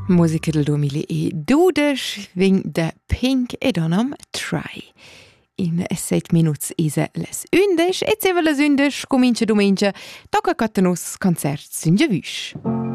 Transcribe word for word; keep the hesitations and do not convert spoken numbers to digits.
Musica del duemiladodici vegn da Pink e donam Try. In set minuts isa les undici e ceva les undici comincia domenica tocca catanus concert sün giavüsch.